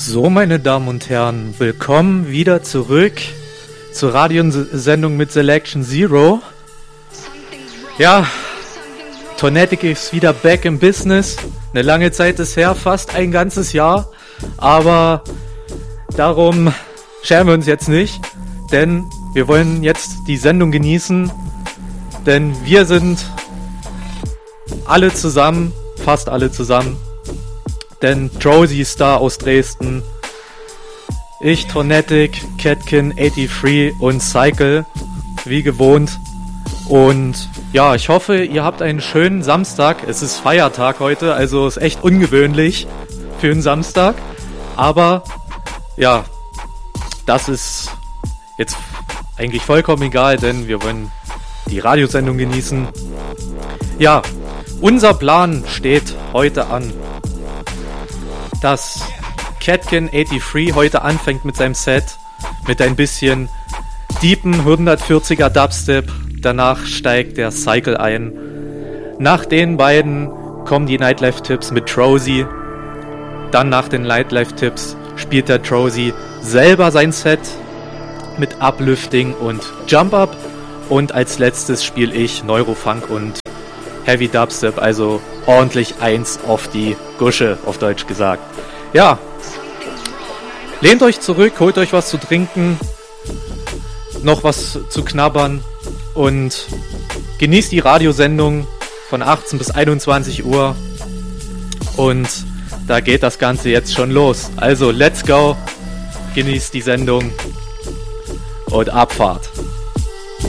So, meine Damen und Herren, willkommen wieder zurück zur Radiosendung mit Selection Zero. Ja, Tornetic ist wieder back im Business. Eine lange Zeit ist her, fast ein ganzes Jahr. Aber darum scheren wir uns jetzt nicht, denn wir wollen jetzt die Sendung genießen. Denn wir sind alle zusammen, fast alle zusammen. Denn Drowsy ist da aus Dresden. Ich, Tornetic, Catkin, 83 und Cycle, wie gewohnt. Und ja, ich hoffe, ihr habt einen schönen Samstag. Es ist Feiertag heute, also ist echt ungewöhnlich für einen Samstag. Aber ja, das ist jetzt eigentlich vollkommen egal, denn wir wollen die Radiosendung genießen. Ja, unser Plan steht heute an. Dass Catkin 83 heute anfängt mit seinem Set, mit ein bisschen deepen 140er Dubstep. Danach steigt der Cycle ein. Nach den beiden kommen die Nightlife-Tipps mit Drowsy. Dann nach den Nightlife-Tipps spielt der Drowsy selber sein Set mit Uplifting und Jump Up. Und als letztes spiele ich Neurofunk und Heavy Dubstep, also ordentlich eins auf die Gusche, auf Deutsch gesagt. Ja, lehnt euch zurück, holt euch was zu trinken, noch was zu knabbern und genießt die Radiosendung von 18 bis 21 Uhr. Und da geht das Ganze jetzt schon los. Also, let's go, genießt die Sendung und Abfahrt.